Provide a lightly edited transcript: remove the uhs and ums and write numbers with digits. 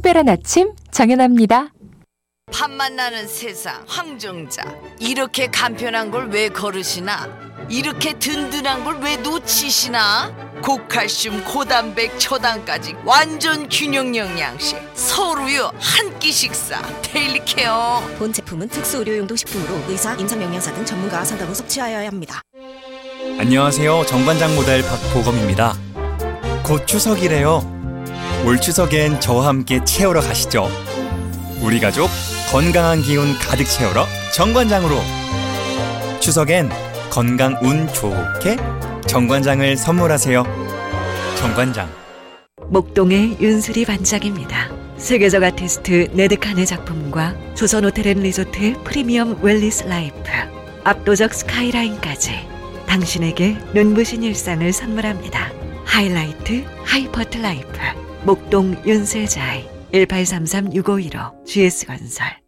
특별한 아침 정연아입니다. 밥만 나는 세상 황정자, 이렇게 간편한 걸 왜 거르시나? 이렇게 든든한 걸 왜 놓치시나? 고칼슘, 고단백, 초당까지 완전 균형 영양식 서울우유 한 끼 식사 데일리 케어. 본 제품은 특수 의료용도 식품으로 의사, 임상영양사 등 전문가와 상담 후 섭취하여야 합니다. 안녕하세요. 정관장 모델 박보검입니다. 곧 추석이래요. 올 추석엔 저와 함께 채우러 가시죠. 우리 가족 건강한 기운 가득 채우러 정관장으로. 추석엔 건강 운 좋게 정관장을 선물하세요. 정관장. 목동의 윤수리 반장입니다. 세계적 아티스트 네드칸의 작품과 조선호텔앤리조트의 프리미엄 웰리스 라이프, 압도적 스카이라인까지 당신에게 눈부신 일상을 선물합니다. 하이라이트 하이퍼트 라이프, 목동 윤세자이 1833-6515 GS건설.